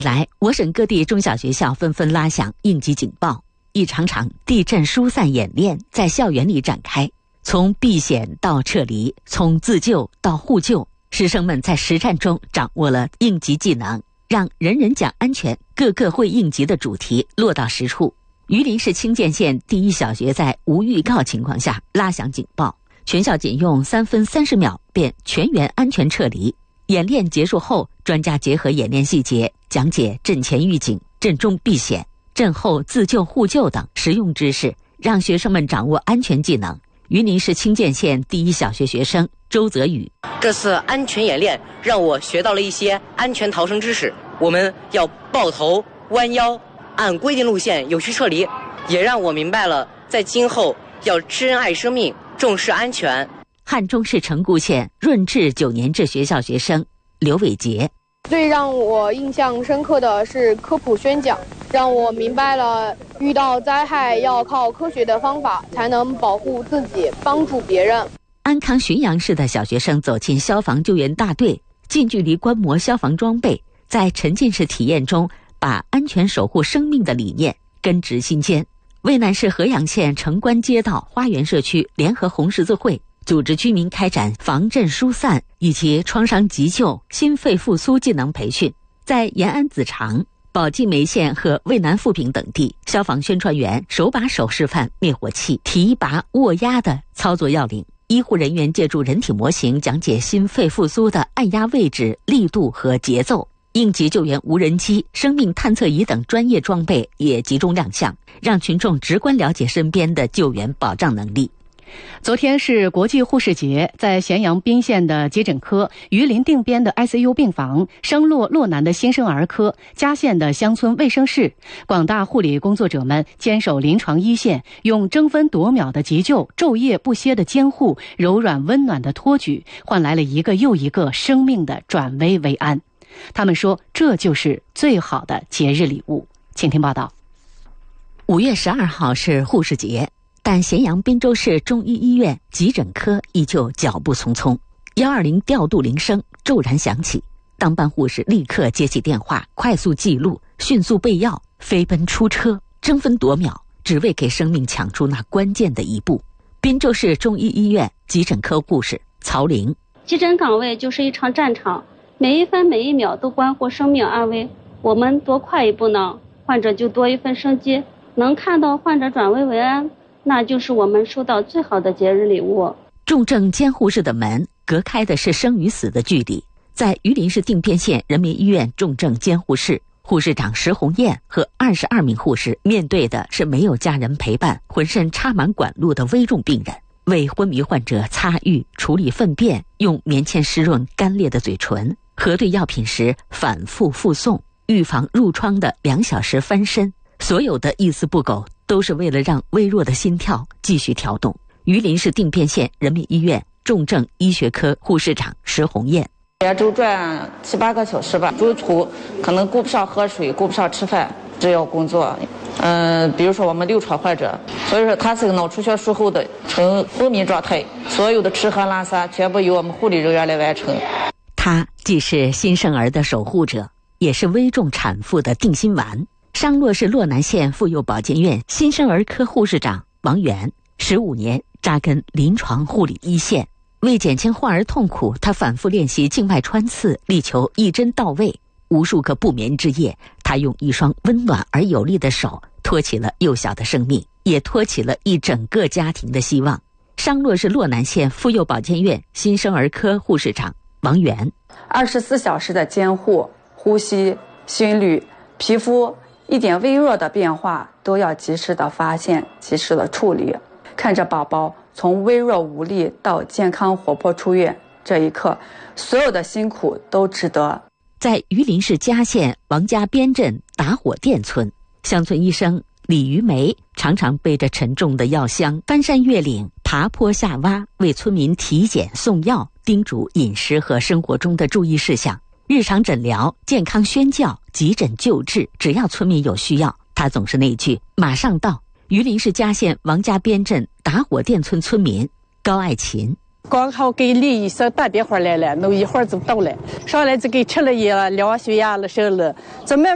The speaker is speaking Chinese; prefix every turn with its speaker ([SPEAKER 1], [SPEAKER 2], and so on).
[SPEAKER 1] 来，我省各地中小学校纷纷拉响应急警报，一场场地震疏散演练在校园里展开。从避险到撤离，从自救到互救，师生们在实战中掌握了应急技能，让人人讲安全，个个会应急的主题落到实处。榆林市清涧县第一小学在无预告情况下拉响警报，全校仅用3分30秒便全员安全撤离。演练结束后，专家结合演练细节，讲解震前预警、震中避险、震后自救互救等实用知识，让学生们掌握安全技能。榆林市清涧县第一小学学生周泽宇：
[SPEAKER 2] 这次安全演练让我学到了一些安全逃生知识，我们要抱头弯腰，按规定路线有序撤离，也让我明白了在今后要珍爱生命，重视安全。
[SPEAKER 1] 汉中市城固县润智9年制学校学生刘伟杰：
[SPEAKER 3] 最让我印象深刻的是科普宣讲，让我明白了遇到灾害要靠科学的方法才能保护自己，帮助别人。
[SPEAKER 1] 安康浔阳市的小学生走进消防救援大队，近距离观摩消防装备，在沉浸式体验中把安全守护生命的理念根植心间。渭南市合阳县城关街道花园社区联合红十字会组织居民开展防震疏散以及创伤急救、心肺复苏技能培训。在延安子长、宝鸡眉县和渭南富平等地，消防宣传员手把手示范灭火器提拔握压的操作要领，医护人员借助人体模型讲解心肺复苏的按压位置、力度和节奏。应急救援无人机、生命探测仪等专业装备也集中亮相，让群众直观了解身边的救援保障能力。
[SPEAKER 4] 昨天是国际护士节，在咸阳彬县的急诊科、榆林定边的 ICU 病房、商洛洛南的新生儿科、嘉县的乡村卫生室，广大护理工作者们坚守临床一线，用争分夺秒的急救、昼夜不歇的监护、柔软温暖的托举，换来了一个又一个生命的转危为安。他们说，这就是最好的节日礼物。请听报道。
[SPEAKER 1] 5月12号是护士节，但咸阳滨州市中医医院急诊科依旧脚步匆匆。120调度铃声骤然响起，当班护士立刻接起电话，快速记录，迅速备药，飞奔出车，争分夺秒，只为给生命抢出那关键的一步。滨州市中医医院急诊科护士曹玲：
[SPEAKER 5] 急诊岗位就是一场战场，每一分每一秒都关乎生命安危，我们多快一步呢，患者就多一份生机，能看到患者转危为安，那就是我们收到最好的节日礼物。
[SPEAKER 1] 重症监护室的门隔开的是生与死的距离。在榆林市定边县人民医院重症监护室，护士长石红艳和22名护士面对的是没有家人陪伴、浑身插满管路的危重病人，为昏迷患者擦浴、处理粪便，用棉签湿润干裂的嘴唇，核对药品时反复复诵，预防褥疮的2小时翻身，所有的一丝不苟都是为了让微弱的心跳继续跳动。榆林市定边县人民医院重症医学科护士长石红艳：
[SPEAKER 6] 也就转7、8个小时吧，中途可能顾不上喝水，顾不上吃饭，只要工作。比如说我们流产患者，所以说他是个脑出血术后的呈昏迷状态，所有的吃喝拉撒全部由我们护理人员来完成。
[SPEAKER 1] 他既是新生儿的守护者，也是危重产妇的定心丸。商洛市洛南县妇幼保健院新生儿科护士长王源，15年扎根临床护理一线，为减轻患儿痛苦，他反复练习静脉穿刺，力求一针到位。无数个不眠之夜，他用一双温暖而有力的手托起了幼小的生命，也托起了一整个家庭的希望。商洛市洛南县妇幼保健院新生儿科护士长王源
[SPEAKER 7] ：24小时的监护、呼吸、心率、皮肤一点微弱的变化都要及时的发现，及时的处理。看着宝宝从微弱无力到健康活泼出院，这一刻所有的辛苦都值得。
[SPEAKER 1] 在榆林市嘉县王家边镇打火店村，乡村医生李于梅常常背着沉重的药箱翻山越岭、爬坡下洼，为村民体检送药，叮嘱饮食和生活中的注意事项。日常诊疗、健康宣教、急诊救治，只要村民有需要，他总是那句马上到。榆林市嘉县王家边镇打火店村村民高爱琴：
[SPEAKER 8] 刚好给李医生打电话来了，那一会儿就到了，上来就给吃了药了，量血压了什么了，怎么